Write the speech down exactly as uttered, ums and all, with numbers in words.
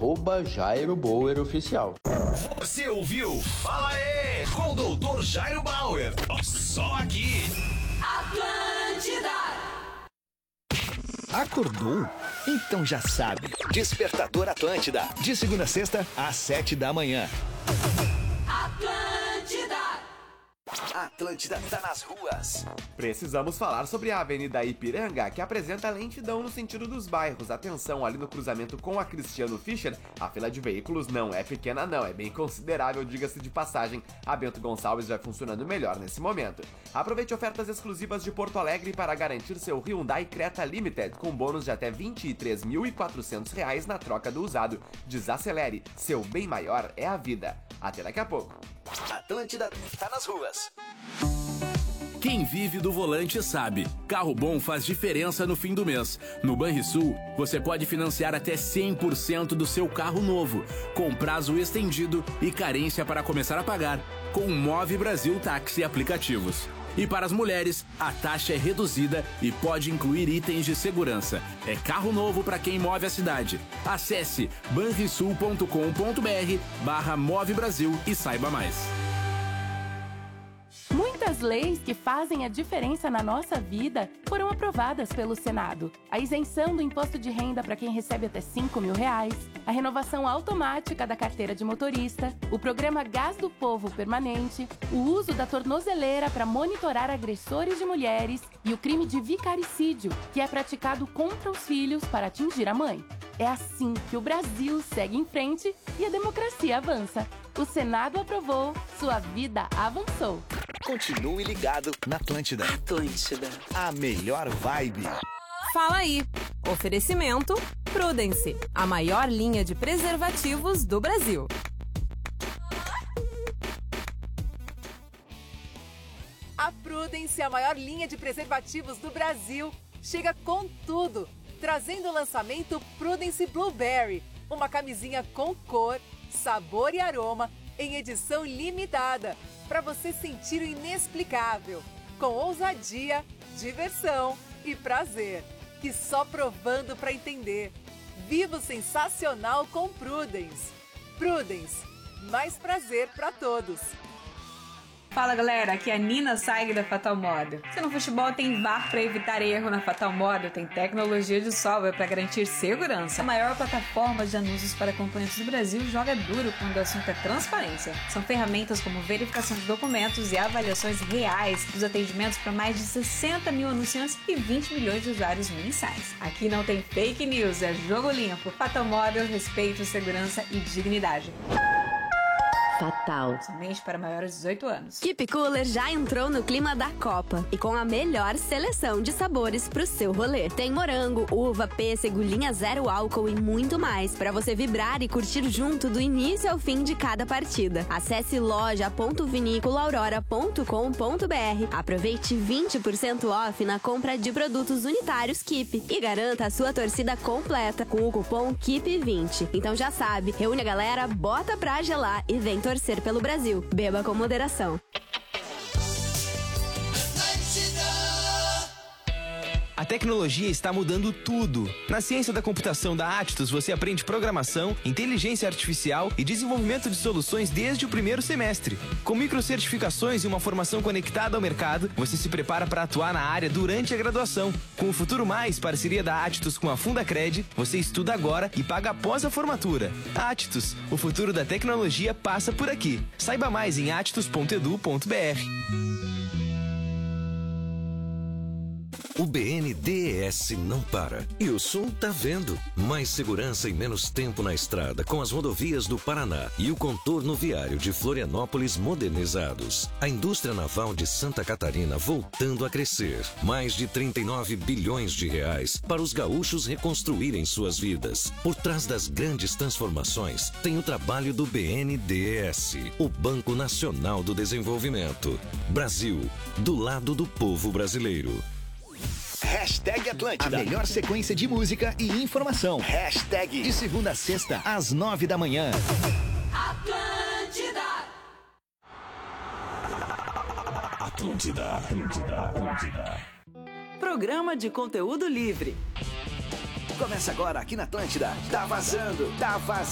arroba Jairo Bauer Oficial. Você ouviu? Fala aí, com o doutor Jairo Bauer. Só aqui. Atlântida. Acordou? Então já sabe. Despertador Atlântida. De segunda a sexta, às sete da manhã. Atlântida. Atlântida tá nas ruas. Precisamos falar sobre a Avenida Ipiranga, que apresenta lentidão no sentido dos bairros. Atenção, ali no cruzamento com a Cristiano Fischer, a fila de veículos não é pequena não, é bem considerável, diga-se de passagem. A Bento Gonçalves vai funcionando melhor nesse momento. Aproveite ofertas exclusivas de Porto Alegre para garantir seu Hyundai Creta Limited, com bônus de até vinte e três mil e quatrocentos reais na troca do usado. Desacelere, seu bem maior é a vida. Até daqui a pouco. Atlântida tá nas ruas. Quem vive do volante sabe, carro bom faz diferença no fim do mês. No Banrisul, você pode financiar até cem por cento do seu carro novo, com prazo estendido e carência para começar a pagar, com o Move Brasil Táxi Aplicativos. E para as mulheres, a taxa é reduzida e pode incluir itens de segurança. É carro novo para quem move a cidade. Acesse banrisul ponto com ponto br barra Move Brasil e saiba mais. Muitas leis que fazem a diferença na nossa vida foram aprovadas pelo Senado. A isenção do imposto de renda para quem recebe até cinco mil reais, a renovação automática da carteira de motorista, o programa Gás do Povo Permanente, o uso da tornozeleira para monitorar agressores de mulheres e o crime de vicaricídio, que é praticado contra os filhos para atingir a mãe. É assim que o Brasil segue em frente e a democracia avança. O Senado aprovou, sua vida avançou. Continue ligado na Atlântida. Atlântida. A melhor vibe. Fala aí. Oferecimento Prudence, a maior linha de preservativos do Brasil. A Prudence, a maior linha de preservativos do Brasil, chega com tudo, trazendo o lançamento Prudence Blueberry, uma camisinha com cor, sabor e aroma em edição limitada, para você sentir o inexplicável, com ousadia, diversão e prazer, que só provando para entender. Viva o sensacional com Prudence. Prudence, mais prazer para todos. Fala galera, aqui é a Nina Saig da Fatal Model. Se no futebol tem V A R para evitar erro, na Fatal Model tem tecnologia de software para garantir segurança. A maior plataforma de anúncios para acompanhantes do Brasil joga duro quando o assunto é transparência. São ferramentas como verificação de documentos e avaliações reais dos atendimentos para mais de sessenta mil anunciantes e vinte milhões de usuários mensais. Aqui não tem fake news, é jogo limpo. Fatal Model, respeito, segurança e dignidade. Fatal. Somente para maiores de dezoito anos. Keep Cooler já entrou no clima da Copa e com a melhor seleção de sabores pro seu rolê. Tem morango, uva, pêssego, linha zero álcool e muito mais para você vibrar e curtir junto do início ao fim de cada partida. Acesse loja ponto vinícola aurora ponto com ponto br. Aproveite vinte por cento off na compra de produtos unitários Keep e garanta a sua torcida completa com o cupom Keep vinte. Então já sabe, reúne a galera, bota pra gelar e vem torcer pelo Brasil. Beba com moderação. A tecnologia está mudando tudo. Na ciência da computação da Atlas, você aprende programação, inteligência artificial e desenvolvimento de soluções desde o primeiro semestre. Com microcertificações e uma formação conectada ao mercado, você se prepara para atuar na área durante a graduação. Com o Futuro Mais, parceria da Atlas com a Fundacred, você estuda agora e paga após a formatura. Atlas, o futuro da tecnologia passa por aqui. Saiba mais em atlas ponto edu ponto br. O B N D E S não para. E o Sul tá vendo. Mais segurança e menos tempo na estrada com as rodovias do Paraná e o contorno viário de Florianópolis modernizados. A indústria naval de Santa Catarina voltando a crescer. Mais de trinta e nove bilhões de reais para os gaúchos reconstruírem suas vidas. Por trás das grandes transformações tem o trabalho do B N D E S, o Banco Nacional do Desenvolvimento. Brasil, do lado do povo brasileiro. Hashtag Atlântida. A melhor sequência de música e informação. Hashtag. De segunda a sexta, às nove da manhã. Atlântida. Atlântida. Atlântida. Atlântida. Programa de conteúdo livre. Começa agora aqui na Atlântida. Tá vazando. Tá vazando.